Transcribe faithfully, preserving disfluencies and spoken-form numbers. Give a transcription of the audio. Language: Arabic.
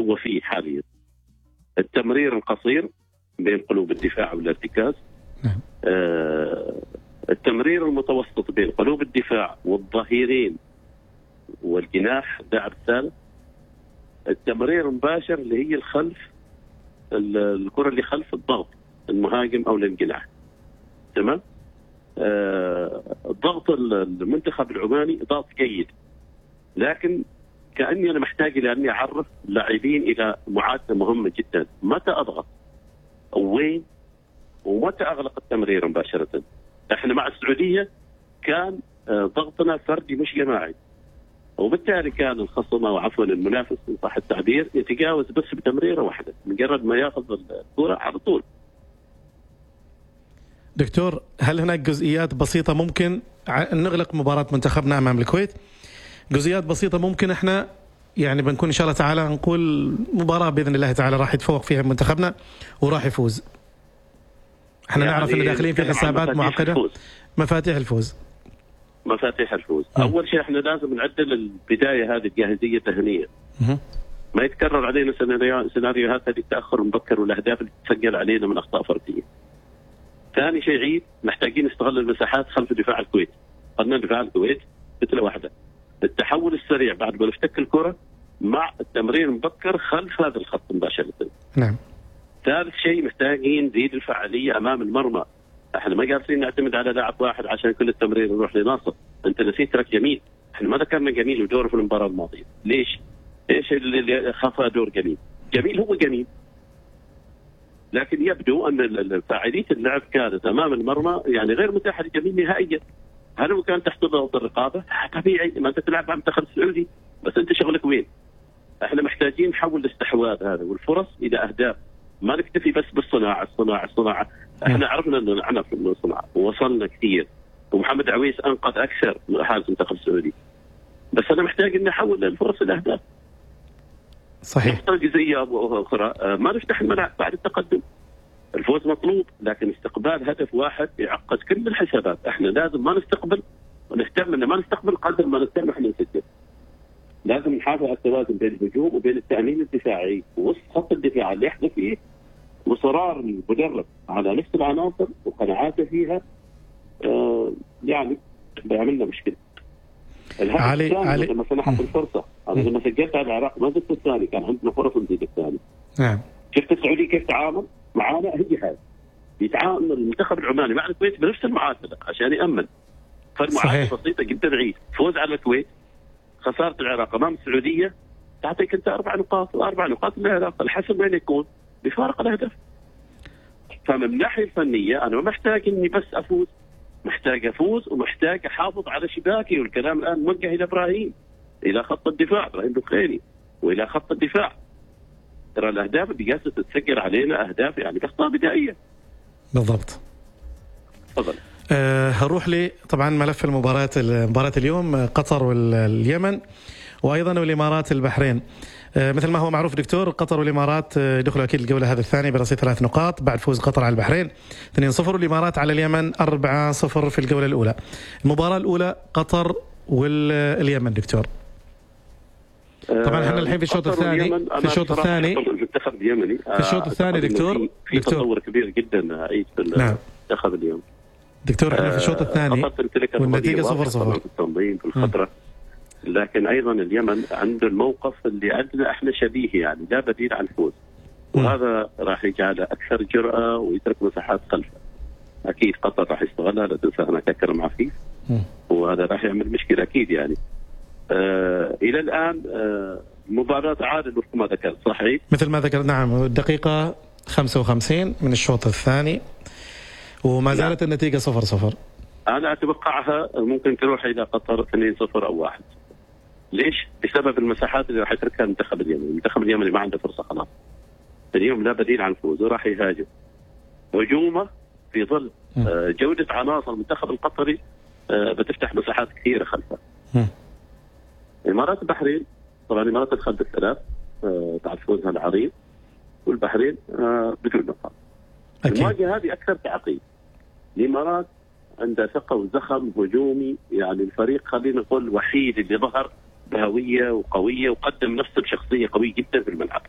هو فيه حاليا. التمرير القصير بين قلوب الدفاع والارتكاز. آه التمرير المتوسط بين قلوب الدفاع والظهيرين والجناح داعب الثالث. التمرير المباشر اللي هي الخلف، الكرة اللي خلف الضغط المهاجم أو الانجناح. تمام. آه ضغط المنتخب العماني ضغط جيد، لكن كأني أنا محتاج إلى أني أعرف اللاعبين إلى معادلة مهمة جدا: متى أضغط وين ومتى أغلق التمرير مباشرة. إحنا مع السعودية كان ضغطنا فردي مش جماعي، وبالتالي كان الخصم أو عفوا المنافس إن صح التعبير يتجاوز بس بتمريرة واحدة، مجرد ما ياخذ الكرة على طول. دكتور، هل هناك جزئيات بسيطة ممكن نغلق مباراة منتخبنا أمام الكويت؟ جزئيات بسيطة ممكن احنا يعني بنكون إن شاء الله تعالى نقول مباراة بإذن الله تعالى راح يتفوق فيها منتخبنا وراح يفوز. احنا يعني نعرف ان داخلين في حسابات معقدة. الفوز. مفاتيح الفوز مفاتيح الفوز م. أول شيء احنا لازم نعدل البداية هذه الجاهزية تهنية، ما يتكرر علينا سيناريوهات هذه التأخر المبكر والأهداف اللي تسجل علينا من أخطاء فردية. ثاني شيء عيد محتاجين نستغل المساحات خلف دفاع الكويت. قلنا دفاع الكويت مثل واحدة، التحول السريع بعد ما نفتك الكرة مع التمرير المبكر خلف هذا الخط مباشرة. نعم. ثالث شيء محتاجين نزيد الفعالية أمام المرمى. احنا ما قادرين نعتمد على لاعب واحد عشان كل التمرير يروح لناصر. انت نسيت ترك جميل، احنا ما ذكرنا جميل ودوره في المباراة الماضية. ليش؟ ايش اللي خفى دور جميل؟ جميل هو جميل، لكن يبدو ان فاعلية اللعب كانت امام المرمى يعني غير متاحة لجميل نهائيا. هل هو كان تحت ضغط الرقابة؟ طبيعي، ما انت تلعب مع المنتخب السعودي، بس انت شغلك وين؟ احنا محتاجين نحول الاستحواذ هذا والفرص الى اهداف، ما نكتفي بس بالصناعة الصناعة الصناعة. احنا عرفنا انه نعنف في الصناعة ووصلنا كثير، ومحمد عويس انقذ اكثر من حارس المنتخب السعودي، بس انا محتاج اني احول الفرص الى اهداف. صحيح. نقطة جزئية اخرى، ما نفتح الملعب بعد التقدم. الفوز مطلوب، لكن استقبال هدف واحد يعقد كل الحسابات. احنا لازم ما نستقبل ونهتم ان ما نستقبل قدر ما نهتم احنا نسجل. لازم نحافظ على التوازن بين الهجوم وبين التأمين الدفاعي ووسط خط الدفاع اللي احنا فيه، وصرار المدرب على نفس العناصر وقناعاته فيها آه يعني بيعملنا مشكلة. علي علي لما سنحت الفرصة، أنا لما سجلت على العراق ما زدت الثاني، كان عندنا فرص نزيد الثاني. نعم. شفت السعودي كيف تعامل معانا؟ هي هذا يتعامل المنتخب العماني مع الكويت بنفس المعادلة عشان يأمن. فالمعادلة بسيطة جدا. عيد فوز على الكويت، خسارة العراق أمام السعودية، تعطيك أنت أربع نقاط وأربع نقاط للعراق. الحسم وين يكون؟ بفارق الهدف. فمن الناحية الفنية أنا ما محتاج إني بس أفوز، محتاج أفوز ومحتاج أحافظ على شباكي. والكلام الآن موجه إلى إبراهيم، إلى خط الدفاع، إبراهيم بخيري، وإلى خط الدفاع. ترى الأهداف اللي جالسة تتسجل علينا أهداف يعني بأخطاء بدائية. بالضبط. تفضل. أه هروح لي طبعا ملف المباراة مباراة اليوم، قطر واليمن وأيضا والإمارات البحرين. أه مثل ما هو معروف دكتور، قطر والإمارات دخلوا أكيد الجولة هذه الثانية برصيد ثلاث نقاط بعد فوز قطر على البحرين اثنين صفر، والإمارات على اليمن أربعة صفر في الجولة الأولى. المباراة الأولى قطر واليمن دكتور. طبعا احنا الحين في الشوط الثاني في الشوط الثاني المنتخب اليمني في الشوط الثاني دكتور في تطور كبير جدا عيد في المنتخب اليوم دكتور. احنا في الشوط الثاني والنتيجة صفر صفر في التنظيم في الخطرة، لكن ايضا اليمن عنده الموقف اللي عندنا احنا شبيه، يعني لا بديل عن الفوز، وهذا راح يجعله اكثر جرأة ويترك مساحات خلفه. اكيد قطر راح يستغلها، لا تنسى هناك اكرم عفيف، وهذا راح يعمل مشكلة اكيد يعني. آه إلى الآن آه مباراة عادل وفق ما ذكرت صحيح مثل ما ذكرت. نعم، الدقيقة خمسة وخمسين من الشوط الثاني وما زالت نعم. النتيجة صفر صفر. أنا أتوقعها ممكن تروح إلى قطر اثنين صفر أو واحد. ليش؟ بسبب المساحات اللي راح يتركها المنتخب اليمني. المنتخب اليمني ما عنده فرصة خلاص اليوم، لا بديل عن الفوز، وراح يهاجم. هجومه في ظل آه جودة عناصر المنتخب القطري آه بتفتح مساحات كثيرة خلفه. الإمارات البحرين طبعا الإمارات تخلت الثلاث آه بعد فوزها العريض، والبحرين آه بدون نقاط. المواجهة هذه أكثر تعقيد. الإمارات عندها ثقة وزخم هجومي، يعني الفريق خلينا نقول الوحيد اللي ظهر بهوية وقوية وقدم نفسه بشخصية قوية جدا في الملعب.